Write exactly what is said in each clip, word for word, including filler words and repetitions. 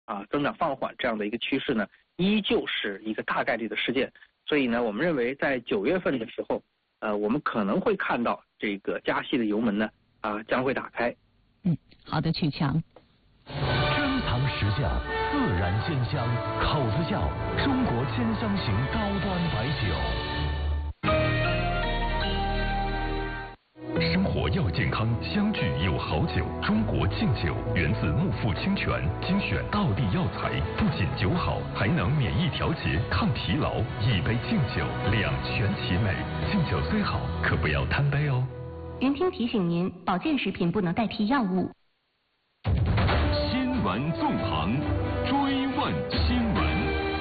啊增长放缓这样的一个趋势呢，依旧是一个大概率的事件。所以呢，我们认为在九月份的时候，呃，我们可能会看到这个加息的油门呢啊将会打开。 嗯，好的，曲强。 珍藏石窖，自然鲜香，口子窖，中国千香型高端白酒。生活要健康，相聚有好酒。中国敬酒源自木富清泉，精选道地药材，不仅酒好，还能免疫调节、抗疲劳。一杯敬酒，两全其美。敬酒虽好，可不要贪杯哦。 云听提醒您，保健食品不能代替药物。 新闻纵横，追问新闻。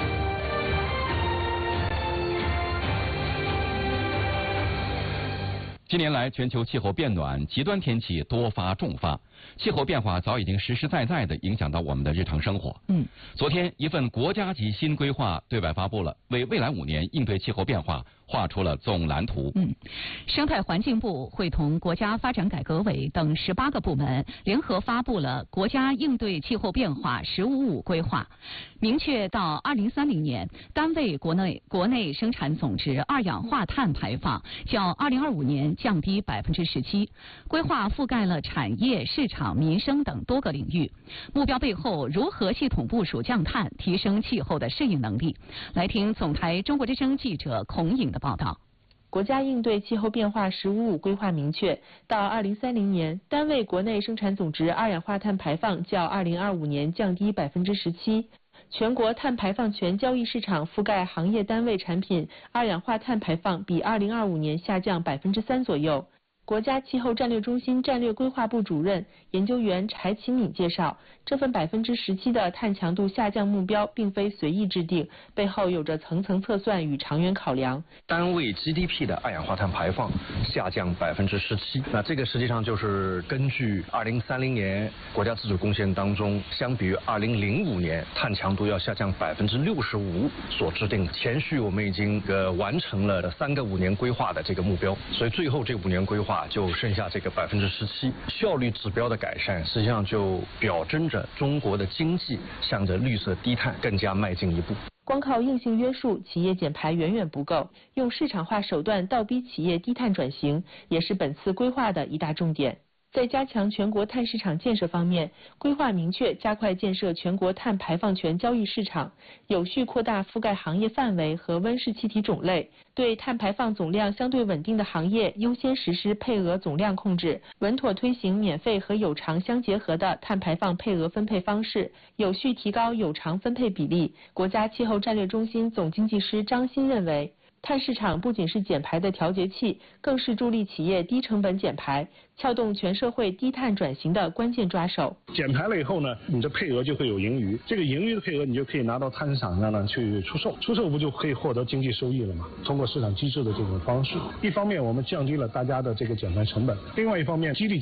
近年来，全球气候变暖，极端天气多发重发，气候变化早已经实实在在地影响到我们的日常生活。嗯，昨天一份国家级新规划对外发布了，为未来五年应对气候变化画出了总蓝图。 嗯，生态环境部会同国家发展改革委等十八个部门联合发布了国家应对气候变化“十五五”规划，明确到二零三零年，单位国内国内生产总值二氧化碳排放较二零二五年降低百分之十七。规划覆盖了产业、市场、民生等多个领域。目标背后如何系统部署降碳，提升气候的适应能力？来听总台中国之声记者孔颖的报道。 国家应对气候变化“十五五”规划明确，到二零三零年，单位国内生产总值二氧化碳排放较二零二五年降低百分之十七。全国碳排放权交易市场覆盖行业单位产品二氧化碳排放比二零二五年下降百分之三左右。国家气候战略中心战略规划部主任研究员柴启敏介绍，这份百分之十七的碳强度下降目标并非随意制定，背后有着层层测算与长远考量。 单位 G D P 的二氧化碳排放下降百分之十七，那这个实际上就是根据二零三零年国家自主贡献当中，相比于二零零五年碳强度要下降百分之六十五所制定的。前续我们已经呃完成了三个五年规划的这个目标，所以最后这五年规划就剩下这个百分之十七，效率指标的改善，实际上就表征着中国的经济向着绿色低碳更加迈进一步。 光靠硬性约束，企业减排远远不够，用市场化手段倒逼企业低碳转型，也是本次规划的一大重点。在加强全国碳市场建设方面，规划明确加快建设全国碳排放权交易市场，有序扩大覆盖行业范围和温室气体种类，对碳排放总量相对稳定的行业优先实施配额总量控制，稳妥推行免费和有偿相结合的碳排放配额分配方式，有序提高有偿分配比例。国家气候战略中心总经济师张欣认为，碳市场不仅是减排的调节器，更是助力企业低成本减排、撬动全社会低碳转型的关键抓手。 减排了以后呢，你的配额就会有盈余，这个盈余的配额你就可以拿到碳市场上呢去出售，出售不就可以获得经济收益了吗？通过市场机制的这种方式，一方面我们降低了大家的这个减排成本，另外一方面激励